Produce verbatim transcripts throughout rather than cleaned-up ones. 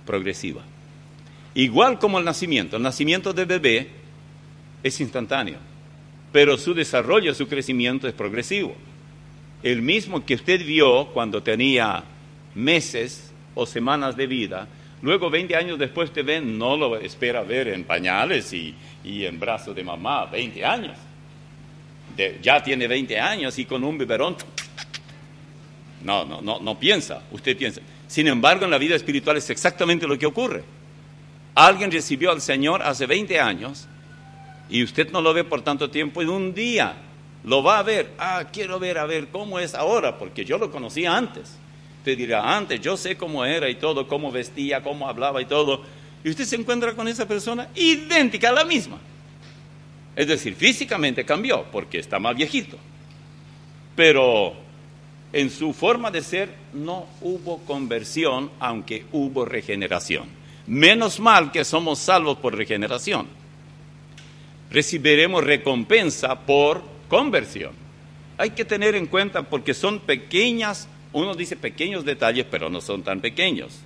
progresiva. Igual como el nacimiento. El nacimiento del bebé es instantáneo, pero su desarrollo, su crecimiento es progresivo. El mismo que usted vio cuando tenía meses o semanas de vida, luego veinte años después te ven, no lo espera ver en pañales y, y en brazos de mamá, veinte años. De, ya tiene veinte años y con un biberón. No, no, no, no piensa, usted piensa. Sin embargo, en la vida espiritual es exactamente lo que ocurre. Alguien recibió al Señor hace veinte años y usted no lo ve por tanto tiempo y un día lo va a ver. Ah, quiero ver, a ver cómo es ahora, porque yo lo conocía antes. Usted dirá, antes yo sé cómo era y todo, cómo vestía, cómo hablaba y todo. Y usted se encuentra con esa persona idéntica a la misma. Es decir, físicamente cambió porque está más viejito. Pero en su forma de ser no hubo conversión, aunque hubo regeneración. Menos mal que somos salvos por regeneración. Recibiremos recompensa por conversión. Hay que tener en cuenta porque son pequeñas, uno dice pequeños detalles, pero no son tan pequeños.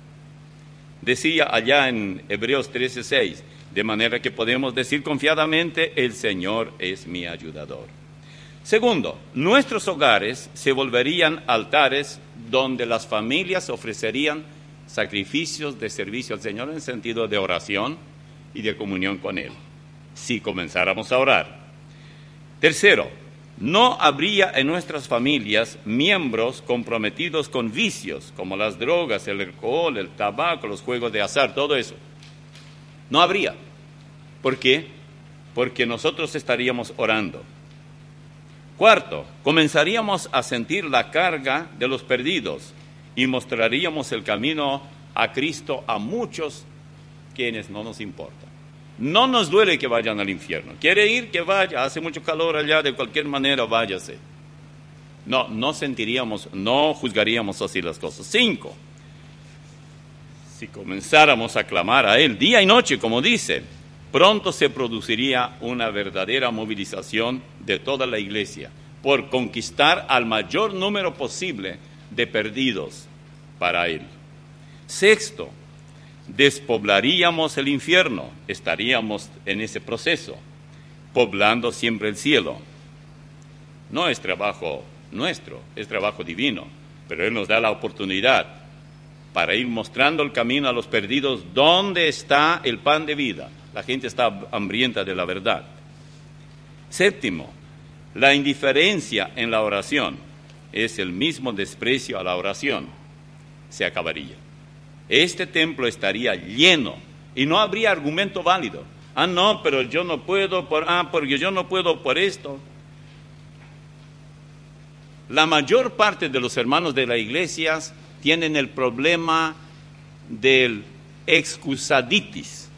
Decía allá en Hebreos trece seis, de manera que podemos decir confiadamente, el Señor es mi ayudador. Segundo, nuestros hogares se volverían altares donde las familias ofrecerían sacrificios de servicio al Señor en sentido de oración y de comunión con Él, si comenzáramos a orar. Tercero, no habría en nuestras familias miembros comprometidos con vicios, como las drogas, el alcohol, el tabaco, los juegos de azar, todo eso. No habría. ¿Por qué? Porque nosotros estaríamos orando. Cuarto, comenzaríamos a sentir la carga de los perdidos y mostraríamos el camino a Cristo a muchos quienes no nos importa. No nos duele que vayan al infierno. ¿Quiere ir? Que vaya. Hace mucho calor allá, de cualquier manera, váyase. No, no sentiríamos, no juzgaríamos así las cosas. Cinco, si comenzáramos a clamar a Él día y noche, como dice, pronto se produciría una verdadera movilización de toda la iglesia por conquistar al mayor número posible de perdidos para Él. Sexto, despoblaríamos el infierno, estaríamos en ese proceso, poblando siempre el cielo. No es trabajo nuestro, es trabajo divino, pero Él nos da la oportunidad para ir mostrando el camino a los perdidos, dónde está el pan de vida. La gente está hambrienta de la verdad. Séptimo, la indiferencia en la oración es el mismo desprecio a la oración. Se acabaría. Este templo estaría lleno y no habría argumento válido. Ah, no, pero yo no puedo, por, ah, porque yo no puedo por esto. La mayor parte de los hermanos de las iglesias tienen el problema del excusaditis.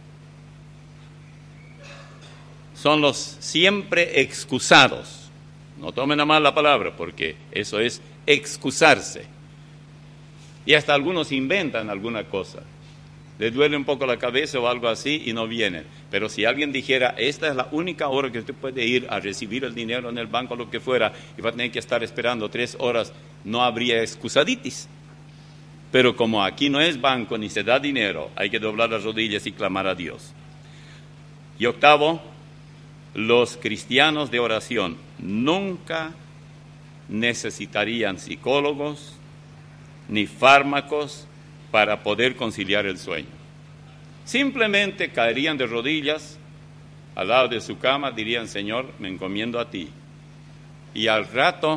Son los siempre excusados. No tomen a mal la palabra porque eso es excusarse. Y hasta algunos inventan alguna cosa. Les duele un poco la cabeza o algo así y no vienen. Pero si alguien dijera, esta es la única hora que usted puede ir a recibir el dinero en el banco o lo que fuera, y va a tener que estar esperando tres horas, no habría excusaditis. Pero como aquí no es banco ni se da dinero, hay que doblar las rodillas y clamar a Dios. Y octavo, los cristianos de oración nunca necesitarían psicólogos ni fármacos para poder conciliar el sueño. Simplemente caerían de rodillas al lado de su cama, dirían, Señor, me encomiendo a ti. Y al rato,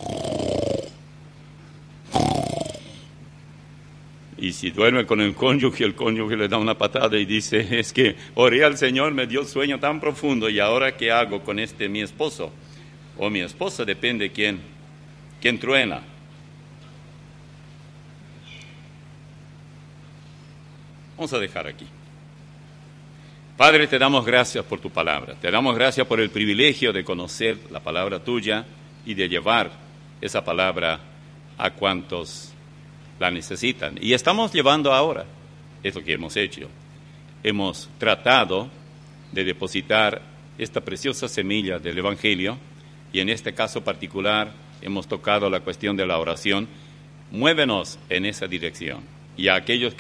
y si duerme con el cónyuge, el cónyuge le da una patada y dice, es que oré al Señor, me dio sueño tan profundo, y ahora ¿qué hago con este mi esposo? O mi esposa, depende quién, quién truena. Vamos a dejar aquí. Padre, te damos gracias por tu palabra. Te damos gracias por el privilegio de conocer la palabra tuya y de llevar esa palabra a cuantos la necesitan. Y estamos llevando ahora, es lo que hemos hecho. Hemos tratado de depositar esta preciosa semilla del Evangelio y en este caso particular hemos tocado la cuestión de la oración. Muévenos en esa dirección. Y a aquellos que